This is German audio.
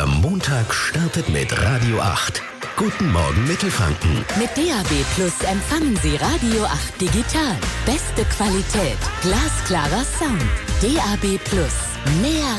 Der Montag startet mit Radio 8. Guten Morgen Mittelfranken. Mit DAB Plus empfangen Sie Radio 8 digital. Beste Qualität, glasklarer Sound. DAB Plus. Mehr